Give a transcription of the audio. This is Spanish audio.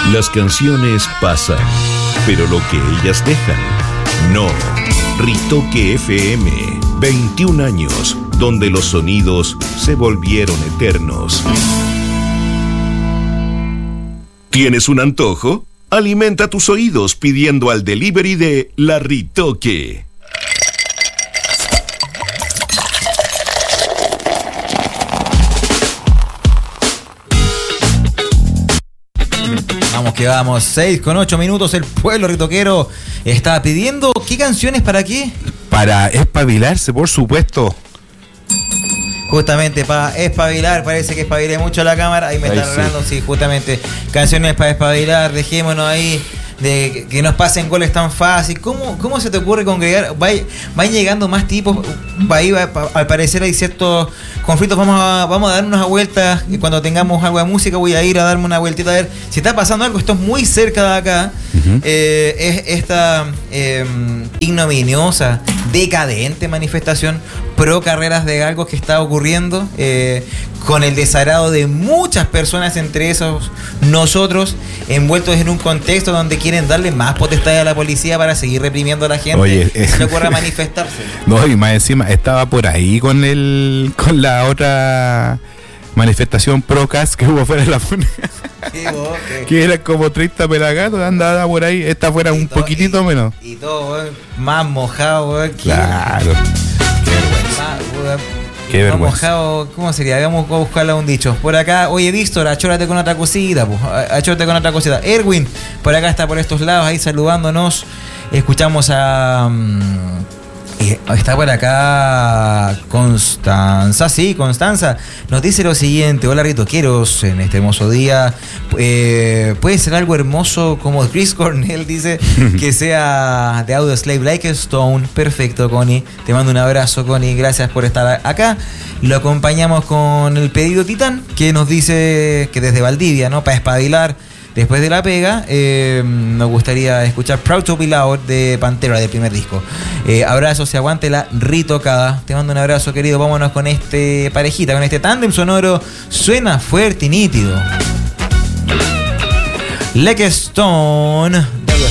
Las canciones pasan, pero lo que ellas dejan, no. Ritoque FM, 21 años, donde los sonidos se volvieron eternos. ¿Tienes un antojo? Alimenta tus oídos pidiendo al delivery de La Ritoque. Vamos que vamos, 6:08. El pueblo ritoquero está pidiendo. ¿Qué canciones para qué? Para espabilarse, por supuesto. Justamente para espabilar, parece que espabilé mucho la cámara. Ahí me está arreglando, sí, justamente. Canciones para espabilar, dejémonos ahí de que nos pasen goles tan fácil. ¿Cómo se te ocurre congregar? Van llegando más tipos. Al parecer hay ciertos conflictos. Vamos a darnos una vuelta. Cuando tengamos algo de música voy a ir a darme una vueltita a ver si está pasando algo. Esto es muy cerca de acá. Uh-huh. Es esta ignominiosa, decadente manifestación pro carreras de galgos que está ocurriendo, con el desagrado de muchas personas, entre esos nosotros, envueltos en un contexto donde quieren darle más potestad a la policía para seguir reprimiendo a la gente. Oye, se le ocurra manifestarse. No, y más encima estaba por ahí con la otra manifestación pro-CAS que hubo fuera de la FUNE. Que era como 30 pelagatos, andaba por ahí. Esta fuera un poquitito menos. Y todo, más mojado, claro. Qué vergüenza. Mojado, ¿cómo sería? Vamos a buscarle un dicho. Por acá, oye, Víctor, achórate con otra cosita, pues. Achórate con otra cosita. Erwin, por acá está por estos lados, ahí saludándonos. Escuchamos a... está por acá Constanza. Sí, Constanza nos dice lo siguiente: hola ritoqueros, en este hermoso día puede ser algo hermoso como Chris Cornell dice que sea de Audioslave Like a Stone. Perfecto, Connie, te mando un abrazo, Connie, gracias por estar acá. Lo acompañamos con el pedido Titán, que nos dice que desde Valdivia, ¿no? Para espabilar después de la pega, nos gustaría escuchar Proud to Be Loud de Pantera, del primer disco. Abrazos, se aguante la ritocada. Te mando un abrazo, querido. Vámonos con este parejita, con este tándem sonoro. Suena fuerte y nítido. Like a Stone